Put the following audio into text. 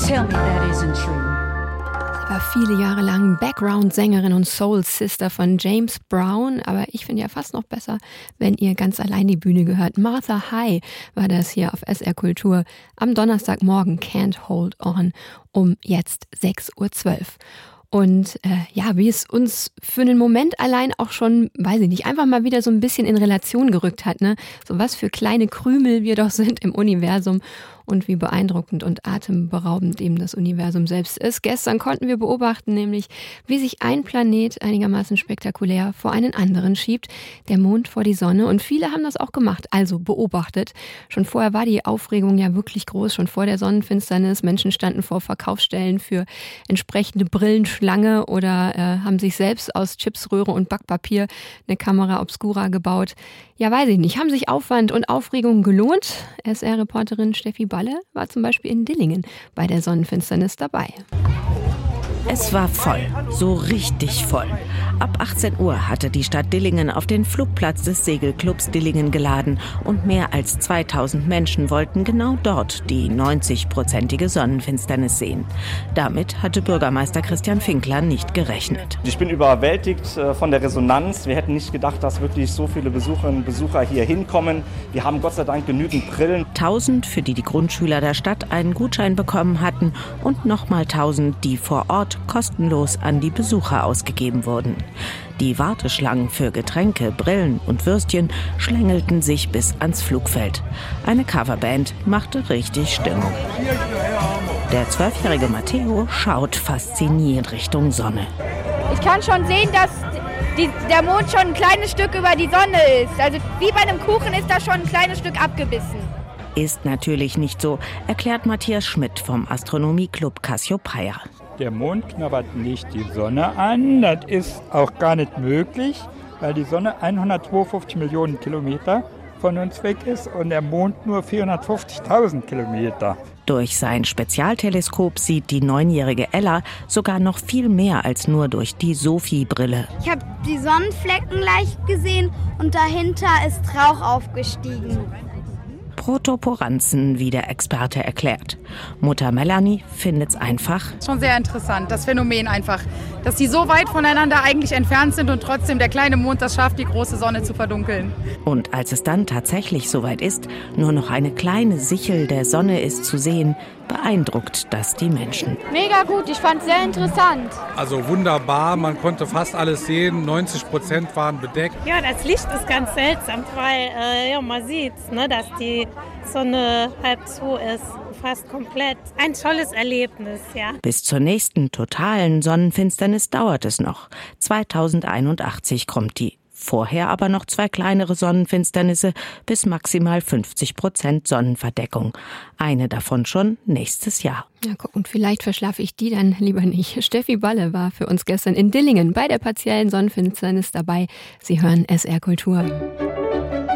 Tell me that isn't true. War viele Jahre lang Background-Sängerin und Soul-Sister von James Brown, aber ich finde ja fast noch besser, wenn ihr ganz allein die Bühne gehört. Martha High war das hier auf SR Kultur am Donnerstagmorgen, Can't Hold On, um jetzt 6:12 Uhr. Und wie es uns für einen Moment allein auch schon, weiß ich nicht, einfach mal wieder so ein bisschen in Relation gerückt hat, ne? So was für kleine Krümel wir doch sind im Universum und wie beeindruckend und atemberaubend eben das Universum selbst ist. Gestern konnten wir beobachten, nämlich wie sich ein Planet einigermaßen spektakulär vor einen anderen schiebt, der Mond vor die Sonne. Und viele haben das auch gemacht, also beobachtet. Schon vorher war die Aufregung ja wirklich groß, schon vor der Sonnenfinsternis. Menschen standen vor Verkaufsstellen für entsprechende Brillenschlange oder haben sich selbst aus Chipsröhre und Backpapier eine Camera obscura gebaut. Ja, weiß ich nicht. Haben sich Aufwand und Aufregung gelohnt? SR-Reporterin Steffi Balle war zum Beispiel in Dillingen bei der Sonnenfinsternis dabei. Es war voll, so richtig voll. Ab 18 Uhr hatte die Stadt Dillingen auf den Flugplatz des Segelclubs Dillingen geladen und mehr als 2000 Menschen wollten genau dort die 90-prozentige Sonnenfinsternis sehen. Damit hatte Bürgermeister Christian Finkler nicht gerechnet. Ich bin überwältigt von der Resonanz. Wir hätten nicht gedacht, dass wirklich so viele Besucherinnen und Besucher hier hinkommen. Wir haben Gott sei Dank genügend Brillen. 1000, für die die Grundschüler der Stadt einen Gutschein bekommen hatten und nochmal 1000, die vor Ort kostenlos an die Besucher ausgegeben wurden. Die Warteschlangen für Getränke, Brillen und Würstchen schlängelten sich bis ans Flugfeld. Eine Coverband machte richtig Stimmung. Der 12-jährige Matteo schaut fasziniert Richtung Sonne. Ich kann schon sehen, dass der Mond schon ein kleines Stück über die Sonne ist. Also wie bei einem Kuchen ist da schon ein kleines Stück abgebissen. Ist natürlich nicht so, erklärt Matthias Schmidt vom Astronomieclub Cassiopeia. Der Mond knabbert nicht die Sonne an, das ist auch gar nicht möglich, weil die Sonne 152 Millionen Kilometer von uns weg ist und der Mond nur 450.000 Kilometer. Durch sein Spezialteleskop sieht die 9-jährige Ella sogar noch viel mehr als nur durch die Sophie-Brille. Ich habe die Sonnenflecken leicht gesehen und dahinter ist Rauch aufgestiegen. Protoporanzen, wie der Experte erklärt. Mutter Melanie findet's einfach. Schon sehr interessant, das Phänomen einfach, dass die so weit voneinander eigentlich entfernt sind und trotzdem der kleine Mond das schafft, die große Sonne zu verdunkeln. Und als es dann tatsächlich soweit ist, nur noch eine kleine Sichel der Sonne ist zu sehen, beeindruckt das die Menschen. Mega gut, ich fand es sehr interessant. Also wunderbar, man konnte fast alles sehen, 90% waren bedeckt. Ja, das Licht ist ganz seltsam, weil man sieht, ne, dass die Sonne halb zu ist, fast komplett. Ein tolles Erlebnis, ja. Bis zur nächsten totalen Sonnenfinsternis dauert es noch. 2081 kommt die. Vorher aber noch 2 kleinere Sonnenfinsternisse bis maximal 50% Sonnenverdeckung. Eine davon schon nächstes Jahr. Ja, guck, und vielleicht verschlafe ich die dann lieber nicht. Steffi Balle war für uns gestern in Dillingen bei der partiellen Sonnenfinsternis dabei. Sie hören SR Kultur.